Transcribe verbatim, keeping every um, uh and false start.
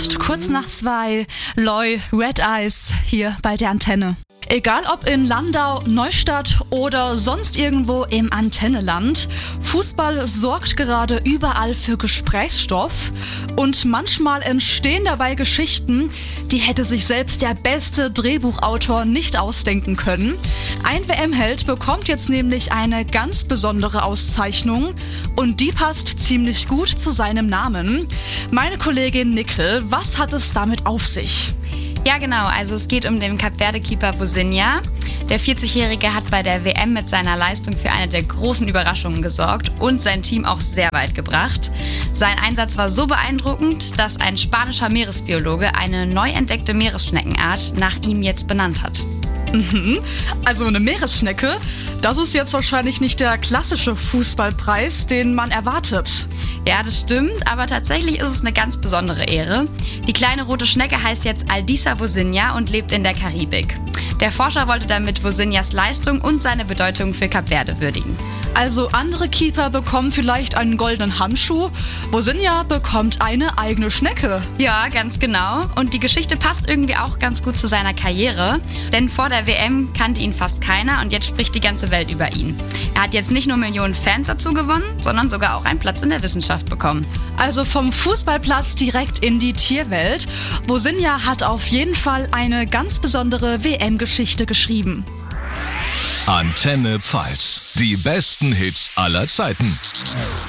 Kurz nach zwei, Loy, Red Eyes hier bei der Antenne. Egal ob in Landau, Neustadt oder sonst irgendwo im Antenneland, Fußball sorgt gerade überall für Gesprächsstoff und manchmal entstehen dabei Geschichten, die hätte sich selbst der beste Drehbuchautor nicht ausdenken können. Ein W M-Held bekommt jetzt nämlich eine ganz besondere Auszeichnung und die passt ziemlich gut zu seinem Namen. Meine Kollegin Nickel, was hat es damit auf sich? Ja genau, also es geht um den Kap-Verde-Keeper Vozinha. Der vierzigjährige hat bei der W M mit seiner Leistung für eine der großen Überraschungen gesorgt und sein Team auch sehr weit gebracht. Sein Einsatz war so beeindruckend, dass ein spanischer Meeresbiologe eine neu entdeckte Meeresschneckenart nach ihm jetzt benannt hat. Mhm. Also eine Meeresschnecke, das ist jetzt wahrscheinlich nicht der klassische Fußballpreis, den man erwartet. Ja, das stimmt, aber tatsächlich ist es eine ganz besondere Ehre. Die kleine rote Schnecke heißt jetzt Aldisa Vozinha und lebt in der Karibik. Der Forscher wollte damit Vozinhas Leistung und seine Bedeutung für Kap Verde würdigen. Also andere Keeper bekommen vielleicht einen goldenen Handschuh, Vozinha bekommt eine eigene Schnecke. Ja, ganz genau. Und die Geschichte passt irgendwie auch ganz gut zu seiner Karriere. Denn vor der W M kannte ihn fast keiner und jetzt spricht die ganze Welt über ihn. Er hat jetzt nicht nur Millionen Fans dazu gewonnen, sondern sogar auch einen Platz in der Wissenschaft bekommen. Also vom Fußballplatz direkt in die Tierwelt. Vozinha hat auf jeden Fall eine ganz besondere W M-Geschichte geschrieben. Antenne Pfalz. Die besten Hits aller Zeiten.